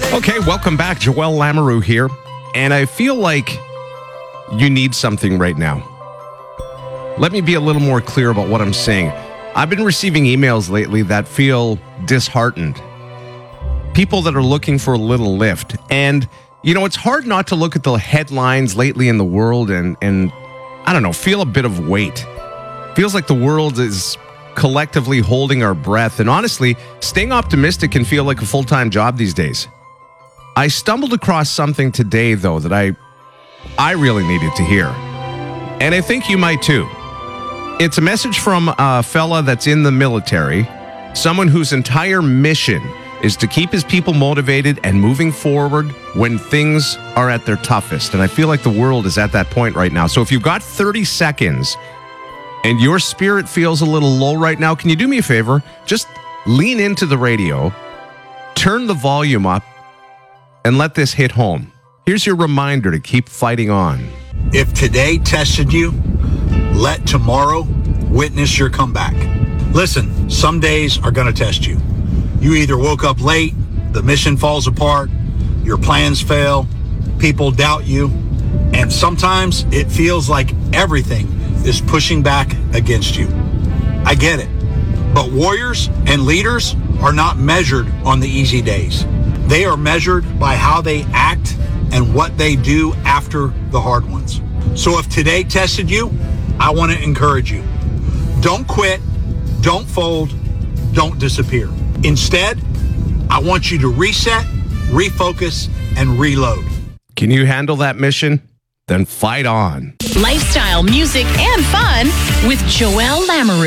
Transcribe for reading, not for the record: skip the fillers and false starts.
Okay, welcome back. Joel Lamoureux here. And I feel like you need something right now. Let me be a little more clear about what I'm saying. I've been receiving emails lately that feel disheartened. People that are looking for a little lift. And, you know, it's hard not to look at the headlines lately in the world and I don't know, feel a bit of weight. Feels like the world is collectively holding our breath. And honestly, staying optimistic can feel like a full-time job these days. I stumbled across something today, though, that I really needed to hear. And I think you might too. It's a message from a fella that's in the military, someone whose entire mission is to keep his people motivated and moving forward when things are at their toughest. And I feel like the world is at that point right now. So if you've got 30 seconds and your spirit feels a little low right now, can you do me a favor? Just lean into the radio, turn the volume up, and let this hit home. Here's your reminder to keep fighting on. If today tested you, let tomorrow witness your comeback. Listen, some days are going to test you. You either woke up late, the mission falls apart, your plans fail, people doubt you, and sometimes it feels like everything is pushing back against you. I get it. But warriors and leaders are not measured on the easy days. They are measured by how they act and what they do after the hard ones. So if today tested you, I want to encourage you. Don't quit, don't fold, don't disappear. Instead, I want you to reset, refocus, and reload. Can you handle that mission? Then fight on. Lifestyle, music, and fun with Joel Lamoureux.